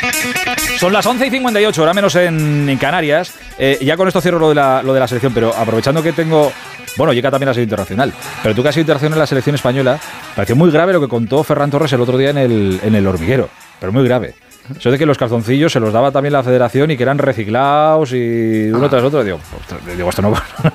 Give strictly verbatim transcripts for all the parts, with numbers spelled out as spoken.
Son las once y cincuenta y ocho, ahora menos en, en Canarias. Eh, ya con esto cierro lo de, la, lo de la selección, pero aprovechando que tengo... Bueno, Yeka también ha sido internacional, pero tú que has sido internacional en la selección española, pareció muy grave lo que contó Ferran Torres el otro día en el, en el hormiguero, pero muy grave. Eso de que los calzoncillos se los daba también la federación y que eran reciclados y uno ah. tras otro. Digo, digo, ¿esto no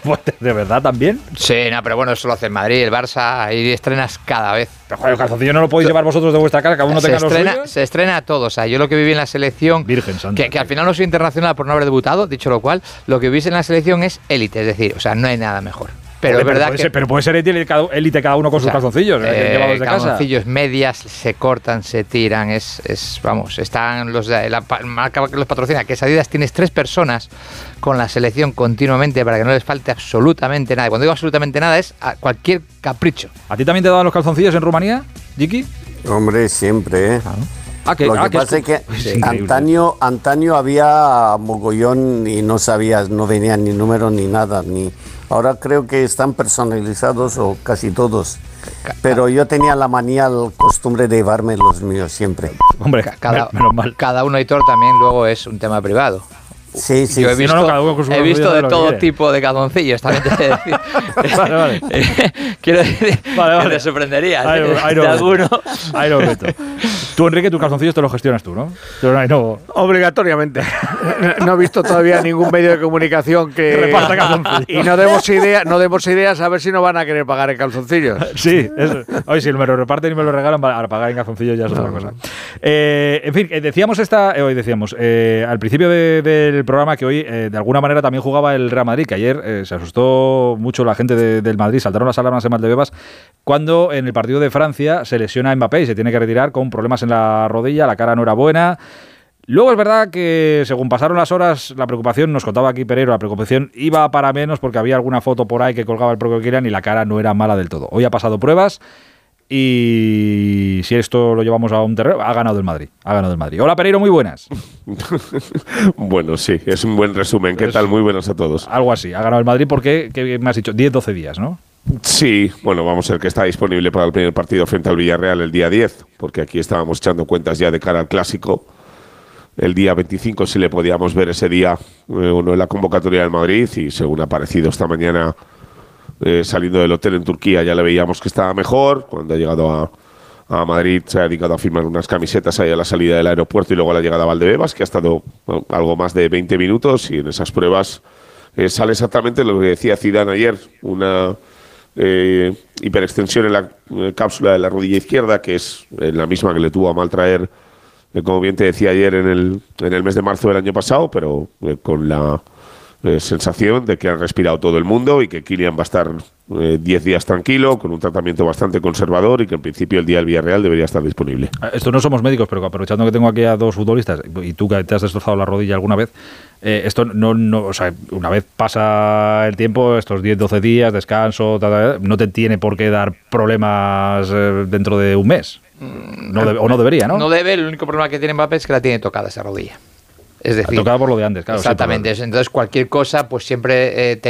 de verdad también? Sí, no, pero bueno, eso lo hace el Madrid, el Barça, ahí estrenas cada vez. Pero joder, el calzoncillo no lo podéis llevar vosotros de vuestra casa, cada uno se tenga estrena, los suyos. Se estrena a todos. O sea, yo lo que viví en la selección, Virgen Santa, que, que al final no soy internacional por no haber debutado, dicho lo cual, lo que vivís en la selección es élite, es decir, o sea, no hay nada mejor. Pero es verdad puede que... Ser, pero puede ser élite cada, élite cada uno con o sus sea, calzoncillos, eh, llevados de calzoncillos, casa. medias, se cortan, se tiran, es, es vamos, están los de la marca que los patrocina, que es Adidas, tienes tres personas con la selección continuamente para que no les falte absolutamente nada. Cuando digo absolutamente nada es a cualquier capricho. ¿A ti también te daban los calzoncillos en Rumanía, Jiki? Hombre, siempre, ¿eh? Claro. Ah, que, Lo que ah, pasa es, es que sí, antaño, antaño había mogollón y no sabías, no venían ni números ni nada, ni... Ahora creo que están personalizados o casi todos. Pero yo tenía la manía, la costumbre de llevarme los míos siempre. Hombre, cada, menos mal. Cada uno, Aitor, también luego es un tema privado. Sí, sí. Yo he visto, sí, no, no, cada uno con su he visto de, de todo quiere. tipo de calzoncillos, también te he de decir. Vale, vale. Quiero decir, vale, vale. que te sorprenderías ahí, ¿eh? ahí de no, alguno. Ahí lo meto. Tú, Enrique, tus calzoncillos te los gestionas tú, ¿no? Pero no, no. Obligatoriamente. No he visto todavía ningún medio de comunicación que reparta calzoncillos. Y no demos idea, no demos ideas a ver si no van a querer pagar en calzoncillos. Sí, eso. Oye, si me lo reparten y me lo regalan, para pagar en calzoncillos ya es otra cosa. Eh, en fin, decíamos esta, eh, hoy decíamos eh, al principio de, del programa que hoy eh, de alguna manera también jugaba el Real Madrid, que ayer eh, se asustó mucho la gente de, del Madrid, saltaron las alarmas en Valdebebas cuando en el partido de Francia se lesiona Mbappé y se tiene que retirar con problemas en la rodilla, la cara no era buena. Luego es verdad que según pasaron las horas, la preocupación, nos contaba aquí Pereiro, la preocupación iba para menos porque había alguna foto por ahí que colgaba el propio Kylian y la cara no era mala del todo. Hoy ha pasado pruebas y si esto lo llevamos a un terreno, ha ganado el Madrid. Ha ganado el Madrid. Hola Pereiro, muy buenas. Bueno, sí, es un buen resumen. ¿Qué es, tal? Muy buenos a todos. Algo así. Ha ganado el Madrid porque, ¿qué me has dicho? diez doce días, ¿no? Sí, bueno, vamos a ver que está disponible para el primer partido frente al Villarreal el día diez, porque aquí estábamos echando cuentas ya de cara al Clásico. El día veinticinco sí le podíamos ver ese día eh, uno en la convocatoria del Madrid y según ha aparecido esta mañana eh, saliendo del hotel en Turquía ya le veíamos que estaba mejor. Cuando ha llegado a, a Madrid se ha dedicado a firmar unas camisetas ahí a la salida del aeropuerto y luego a la llegada a Valdebebas, que ha estado bueno, algo más de veinte minutos y en esas pruebas eh, sale exactamente lo que decía Zidane ayer, una... Eh, hiperextensión en la eh, cápsula de la rodilla izquierda, que es eh, la misma que le tuvo a mal traer, eh, como bien te decía ayer, en el, en el mes de marzo del año pasado, pero eh, con la eh, sensación de que han respirado todo el mundo y que Kylian va a estar diez eh, días tranquilo, con un tratamiento bastante conservador y que en principio el día del Villarreal debería estar disponible. Esto no somos médicos, pero aprovechando que tengo aquí a dos futbolistas y tú que te has destrozado la rodilla alguna vez, eh, esto no, no, o sea, una vez pasa el tiempo, estos diez doce días, descanso, tal, tal, no te tiene por qué dar problemas eh, dentro de un mes. No debe, o no debería, ¿no? No debe, el único problema que tiene Mbappé es que la tiene tocada esa rodilla. Es decir, tocada por lo de antes, claro. Exactamente. Sí, entonces cualquier cosa, pues siempre eh, te